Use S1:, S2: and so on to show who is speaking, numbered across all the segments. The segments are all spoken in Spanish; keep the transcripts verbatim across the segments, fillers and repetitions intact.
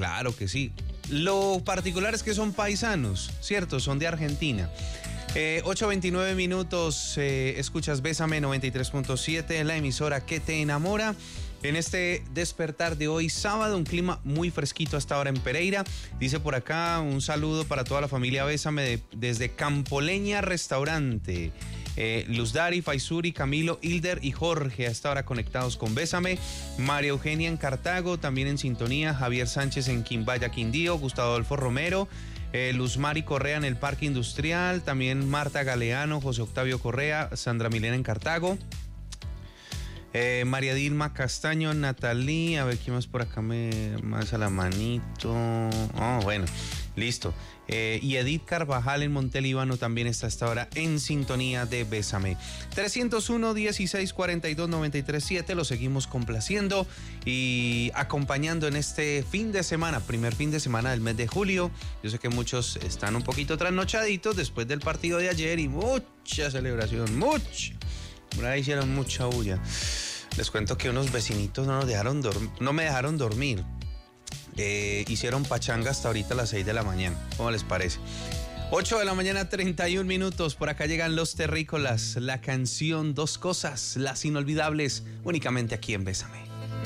S1: Claro que sí. Lo particular es que son paisanos, ¿cierto? Son de Argentina. Eh, ocho veintinueve minutos, eh, escuchas Bésame noventa y tres punto siete, la emisora que te enamora. En este despertar de hoy, sábado, un clima muy fresquito hasta ahora en Pereira. Dice por acá un saludo para toda la familia Bésame de, desde Campoleña Restaurante. Eh, Luz Dari, Faisuri, Camilo, Hilder y Jorge hasta ahora conectados con Bésame. María Eugenia en Cartago, también en sintonía. Javier Sánchez en Quimbaya, Quindío. Gustavo Adolfo Romero. Eh, Luz Mari Correa en el Parque Industrial. También Marta Galeano, José Octavio Correa, Sandra Milena en Cartago. Eh, María Dilma Castaño, Natalí, a ver quién más por acá me más a la manito. Oh, bueno, listo. Eh, y Edith Carvajal en Montelíbano también está hasta ahora en sintonía de Bésame. trescientos uno, dieciséis, cuarenta y dos, noventa y tres, siete, lo seguimos complaciendo y acompañando en este fin de semana, primer fin de semana del mes de julio. Yo sé que muchos están un poquito trasnochaditos después del partido de ayer y mucha celebración, mucha. Por ahí hicieron mucha bulla. Les cuento que unos vecinitos no nos dejaron dormir, no me dejaron dormir. Eh, hicieron pachanga hasta ahorita a las seis de la mañana. ¿Cómo les parece? ocho de la mañana, treinta y un minutos. Por acá llegan Los Terrícolas. La canción Dos Cosas, las inolvidables, únicamente aquí en Bésame.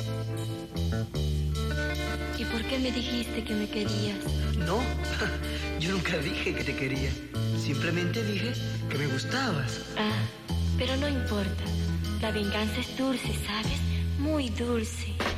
S2: ¿Y por qué me dijiste que me querías?
S3: No, yo nunca dije que te quería. Simplemente dije que me gustabas.
S2: Ah, pero no importa. La venganza es dulce, ¿sabes? Muy dulce.